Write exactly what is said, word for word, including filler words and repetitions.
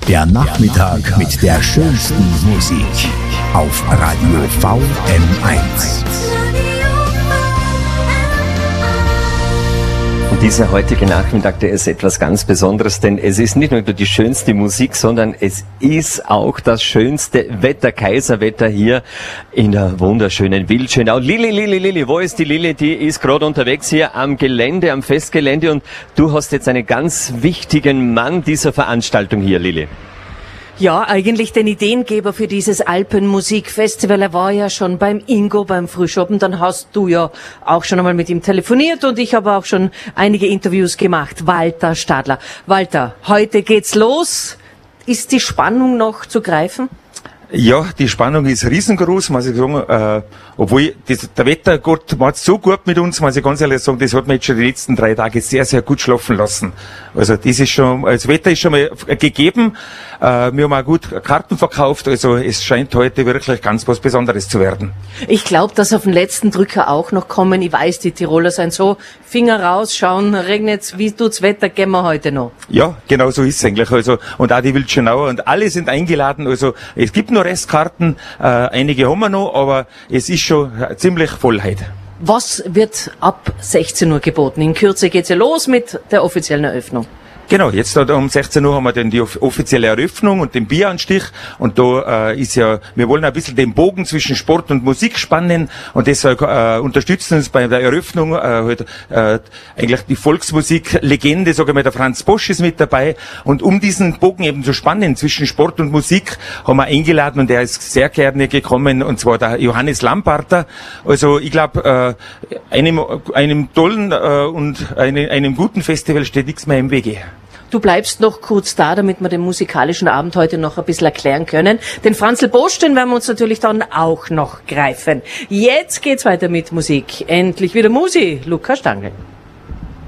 Der Nachmittag mit der schönsten Musik auf Radio V M eins. Und dieser heutige Nachmittag, der ist etwas ganz Besonderes, denn es ist nicht nur die schönste Musik, sondern es ist auch das schönste Wetter, Kaiserwetter hier in der wunderschönen Wildschönau. Lili, Lili, Lili, wo ist die Lili? Die ist gerade unterwegs hier am Gelände, am Festgelände, und du hast jetzt einen ganz wichtigen Mann dieser Veranstaltung hier, Lili. Ja, eigentlich den Ideengeber für dieses Alpenmusikfestival. Er war ja schon beim Ingo beim Frühschoppen. Dann hast du ja auch schon einmal mit ihm telefoniert und ich habe auch schon einige Interviews gemacht. Walter Stadler. Walter, heute geht's los. Ist die Spannung noch zu greifen? Ja, die Spannung ist riesengroß, muss ich sagen, äh, obwohl das, der Wettergott macht so gut mit uns, muss ich ganz ehrlich sagen, das hat mir jetzt schon die letzten drei Tage sehr, sehr gut schlafen lassen. Also das ist schon, das Wetter ist schon mal gegeben, äh, wir haben auch gut Karten verkauft, also es scheint heute wirklich ganz was Besonderes zu werden. Ich glaube, dass auf den letzten Drücker auch noch kommen. Ich weiß, die Tiroler sind so, Finger rausschauen, regnet's, wie tut's Wetter, gehen wir heute noch. Ja, genau so ist es eigentlich, also, und auch die Wildschönauer und alle sind eingeladen, also es gibt noch Restkarten, äh, einige haben wir noch, aber es ist schon ziemlich voll heute. Was wird ab sechzehn Uhr geboten? In Kürze geht's ja los mit der offiziellen Eröffnung. Genau, jetzt um sechzehn Uhr haben wir dann die offizielle Eröffnung und den Bieranstich, und da äh, ist ja, wir wollen ein bisschen den Bogen zwischen Sport und Musik spannen, und deshalb äh, unterstützen uns bei der Eröffnung äh, halt, äh, eigentlich die Volksmusiklegende, sage ich mal, der Franz Bosch ist mit dabei, und um diesen Bogen eben zu spannen zwischen Sport und Musik haben wir eingeladen, und er ist sehr gerne gekommen, und zwar der Johannes Lamparter. Also ich glaube, äh, einem, einem tollen äh, und einem, einem guten Festival steht nichts mehr im Wege. Du bleibst noch kurz da, damit wir den musikalischen Abend heute noch ein bisschen erklären können. Den Franzl Bosch, den werden wir uns natürlich dann auch noch greifen. Jetzt geht's weiter mit Musik. Endlich wieder Musi, Lukas Stangl.